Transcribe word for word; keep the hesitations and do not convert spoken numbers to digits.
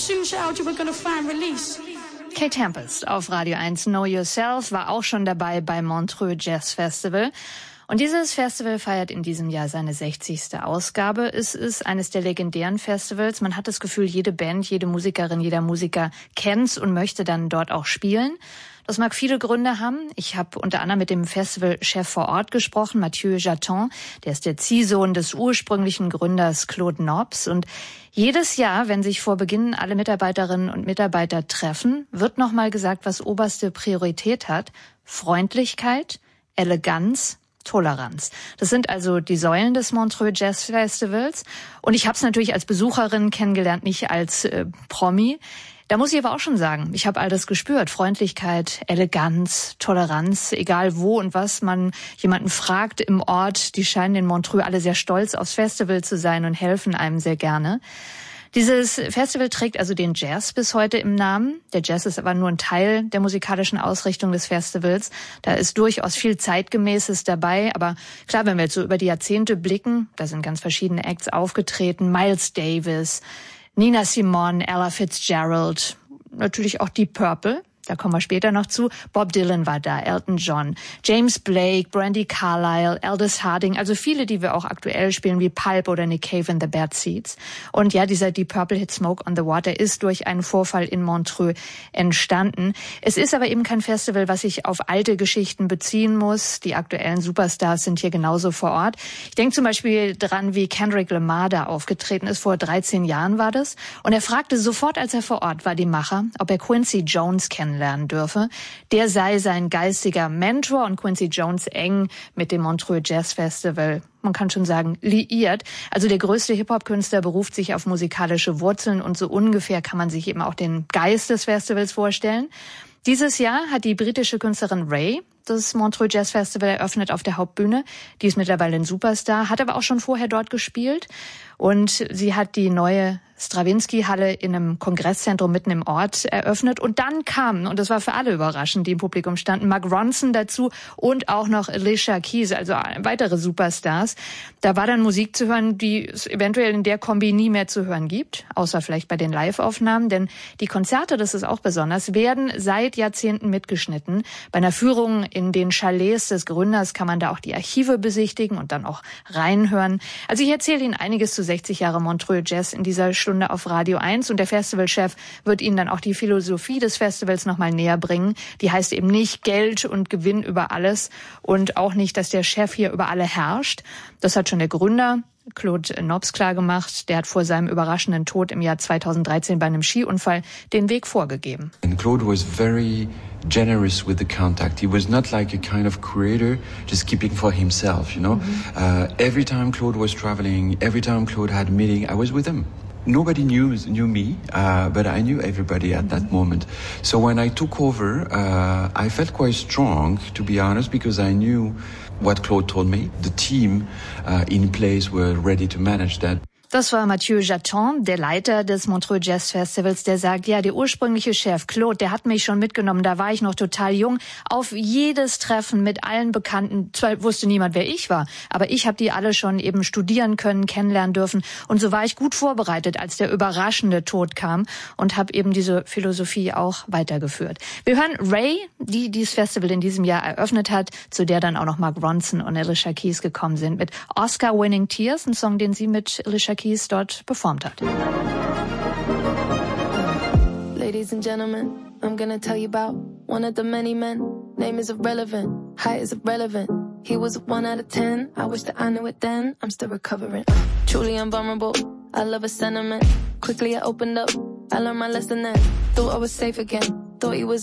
soon as out you were gonna find release. Kate Tempest auf Radio eins Know Yourself war auch schon dabei beim Montreux Jazz Festival. Und dieses Festival feiert in diesem Jahr seine sechzigste Ausgabe. Es ist eines der legendären Festivals. Man hat das Gefühl, jede Band, jede Musikerin, jeder Musiker kennt's und möchte dann dort auch spielen. Das mag viele Gründe haben. Ich habe unter anderem mit dem Festivalchef vor Ort gesprochen, Mathieu Jaton. Der ist der Ziehsohn des ursprünglichen Gründers Claude Nobs. Und jedes Jahr, wenn sich vor Beginn alle Mitarbeiterinnen und Mitarbeiter treffen, wird nochmal gesagt, was oberste Priorität hat. Freundlichkeit, Eleganz, Toleranz. Das sind also die Säulen des Montreux Jazz Festivals. Und ich habe es natürlich als Besucherin kennengelernt, nicht als äh, Promi. Da muss ich aber auch schon sagen, ich habe all das gespürt. Freundlichkeit, Eleganz, Toleranz, egal wo und was man jemanden fragt im Ort. Die scheinen in Montreux alle sehr stolz aufs Festival zu sein und helfen einem sehr gerne. Dieses Festival trägt also den Jazz bis heute im Namen. Der Jazz ist aber nur ein Teil der musikalischen Ausrichtung des Festivals. Da ist durchaus viel Zeitgemäßes dabei. Aber klar, wenn wir jetzt so über die Jahrzehnte blicken, da sind ganz verschiedene Acts aufgetreten. Miles Davis, Nina Simone, Ella Fitzgerald, natürlich auch Deep Purple. Da kommen wir später noch zu. Bob Dylan war da, Elton John, James Blake, Brandi Carlile, Aldous Harding, also viele, die wir auch aktuell spielen, wie Pulp oder Nick Cave in the Bad Seeds. Und ja, dieser Deep Purple Hit Smoke on the Water ist durch einen Vorfall in Montreux entstanden. Es ist aber eben kein Festival, was sich auf alte Geschichten beziehen muss. Die aktuellen Superstars sind hier genauso vor Ort. Ich denke zum Beispiel dran, wie Kendrick Lamar da aufgetreten ist. Vor dreizehn Jahren war das. Und er fragte sofort, als er vor Ort war, die Macher, ob er Quincy Jones kennenlernen dürfe. Der sei sein geistiger Mentor und Quincy Jones eng mit dem Montreux Jazz Festival, man kann schon sagen, liiert. Also der größte Hip-Hop-Künstler beruft sich auf musikalische Wurzeln und so ungefähr kann man sich eben auch den Geist des Festivals vorstellen. Dieses Jahr hat die britische Künstlerin Ray das Montreux Jazz Festival eröffnet auf der Hauptbühne. Die ist mittlerweile ein Superstar, hat aber auch schon vorher dort gespielt. Und sie hat die neue Stravinsky-Halle in einem Kongresszentrum mitten im Ort eröffnet. Und dann kamen, und das war für alle überraschend, die im Publikum standen, Mark Ronson dazu und auch noch Alicia Keys, also weitere Superstars. Da war dann Musik zu hören, die es eventuell in der Kombi nie mehr zu hören gibt, außer vielleicht bei den Live-Aufnahmen. Denn die Konzerte, das ist auch besonders, werden seit Jahrzehnten mitgeschnitten. Bei einer Führung in den Chalets des Gründers kann man da auch die Archive besichtigen und dann auch reinhören. Also ich erzähle Ihnen einiges zu sechzig Jahre Montreux Jazz in dieser Stunde auf Radio eins und der Festivalchef wird Ihnen dann auch die Philosophie des Festivals nochmal näher bringen. Die heißt eben nicht Geld und Gewinn über alles und auch nicht, dass der Chef hier über alle herrscht. Das hat schon der Gründer Claude Nobs klar gemacht. Der hat vor seinem überraschenden Tod im Jahr zweitausenddreizehn bei einem Skiunfall den Weg vorgegeben. And Claude was very generous with the contact. He was not like a kind of creator just keeping for himself, you know. Mm-hmm. Uh, every time Claude was traveling, every time Claude had a meeting, I was with him. Nobody knew knew me, uh, but I knew everybody at that moment. So when I took over, uh, I felt quite strong, to be honest, because I knew what Claude told me. The team uh, in place were ready to manage that. Das war Mathieu Jaton, der Leiter des Montreux Jazz Festivals, der sagt, ja, der ursprüngliche Chef Claude, der hat mich schon mitgenommen, da war ich noch total jung, auf jedes Treffen mit allen Bekannten. Zwar wusste niemand, wer ich war, aber ich habe die alle schon eben studieren können, kennenlernen dürfen. Und so war ich gut vorbereitet, als der überraschende Tod kam und habe eben diese Philosophie auch weitergeführt. Wir hören Ray, die dieses Festival in diesem Jahr eröffnet hat, zu der dann auch noch Mark Ronson und Alicia Keys gekommen sind, mit Oscar-Winning Tears, ein Song, den sie mit Alicia Keys dort performt hat. Ladies and gentlemen, I'm gonna tell you about one of the many men. Name is irrelevant, height is irrelevant. He was a one out of ten. I wish that I knew it then. I'm still recovering. Truly invulnerable. I love a sentiment. Quickly I opened up. I learned my lesson then. Thought I was safe again. Thought he was